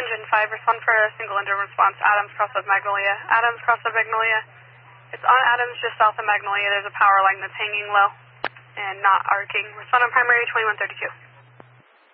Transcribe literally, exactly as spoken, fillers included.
Engine five, respond for a single engine response, Adams, cross of Magnolia. Adams, cross of Magnolia. It's on Adams, just south of Magnolia. There's a power line that's hanging low and not arcing. Respond on primary twenty-one thirty-two.